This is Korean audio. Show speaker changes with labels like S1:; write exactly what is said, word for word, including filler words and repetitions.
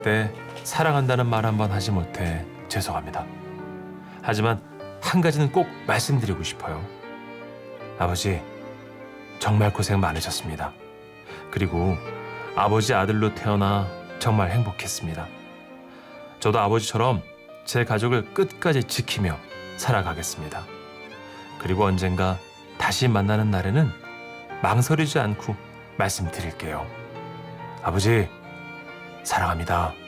S1: 때 사랑한다는 말 한 번 하지 못해 죄송합니다. 하지만 한 가지는 꼭 말씀드리고 싶어요. 아버지, 정말 고생 많으셨습니다. 그리고 아버지 아들로 태어나 정말 행복했습니다. 저도 아버지처럼 제 가족을 끝까지 지키며 살아가겠습니다. 그리고 언젠가 다시 만나는 날에는 망설이지 않고 말씀드릴게요. 아버지, 사랑합니다.